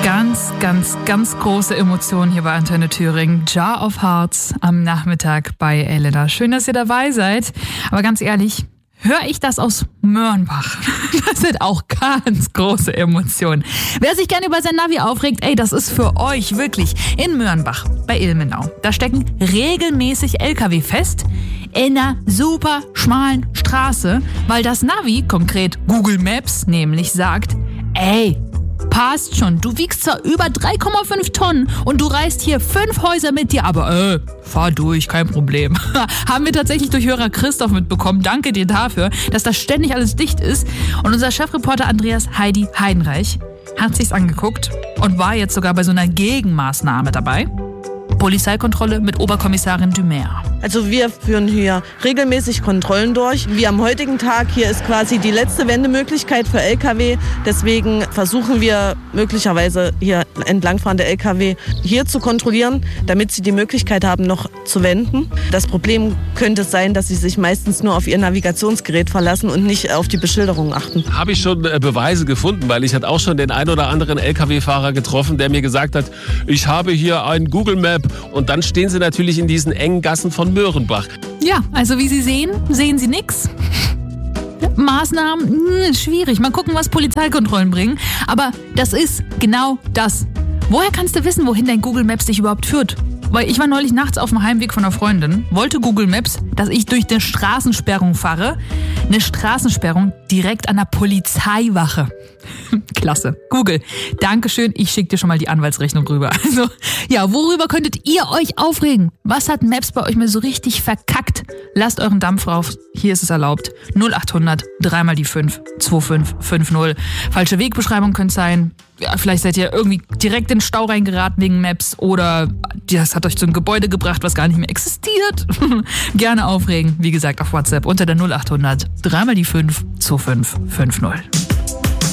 Ganz große Emotionen hier bei Antenne Thüringen. Jar of Hearts am Nachmittag bei Elena. Schön, dass ihr dabei seid. Aber ganz ehrlich, höre ich das aus Mörnbach? Das sind auch ganz große Emotionen. Wer sich gerne über sein Navi aufregt, das ist für euch wirklich in Mörnbach bei Ilmenau. Da stecken regelmäßig LKW fest in einer super schmalen Straße, weil das Navi, konkret Google Maps, nämlich sagt, passt schon, du wiegst zwar über 3,5 Tonnen und du reißt hier 5 Häuser mit dir, aber fahr durch, kein Problem. Haben wir tatsächlich durch Hörer Christoph mitbekommen. Danke dir dafür, dass da ständig alles dicht ist. Und unser Chefreporter Andreas Heidi Heidenreich hat sich's angeguckt und war jetzt sogar bei so einer Gegenmaßnahme dabei. Polizeikontrolle mit Oberkommissarin Dumer. Also wir führen hier regelmäßig Kontrollen durch. Wie am heutigen Tag, hier ist quasi die letzte Wendemöglichkeit für LKW. Deswegen versuchen wir möglicherweise hier entlangfahrende LKW hier zu kontrollieren, damit sie die Möglichkeit haben, noch zu wenden. Das Problem könnte sein, dass sie sich meistens nur auf ihr Navigationsgerät verlassen und nicht auf die Beschilderung achten. Habe ich schon Beweise gefunden, weil ich hatte auch schon den ein oder anderen LKW-Fahrer getroffen, der mir gesagt hat, ich habe hier ein Google Map. Und dann stehen sie natürlich in diesen engen Gassen von Mörnbach. Ja, also wie Sie sehen Sie nichts. Maßnahmen, schwierig. Mal gucken, was Polizeikontrollen bringen. Aber das ist genau das. Woher kannst du wissen, wohin dein Google Maps dich überhaupt führt? Weil ich war neulich nachts auf dem Heimweg von einer Freundin, wollte Google Maps, dass ich durch eine Straßensperrung fahre. Eine Straßensperrung direkt an der Polizeiwache. Klasse. Google, Dankeschön, ich schicke dir schon mal die Anwaltsrechnung rüber. Also, ja, worüber könntet ihr euch aufregen? Was hat Maps bei euch mal so richtig verkackt? Lasst euren Dampf rauf, hier ist es erlaubt. 0800 3 mal die 5 2550. Falsche Wegbeschreibung könnte sein. Ja, vielleicht seid ihr irgendwie direkt in den Stau reingeraten wegen Maps oder das hat euch zu einem Gebäude gebracht, was gar nicht mehr existiert. Gerne aufregen, wie gesagt, auf WhatsApp unter der 0800 3 mal die 5 2550.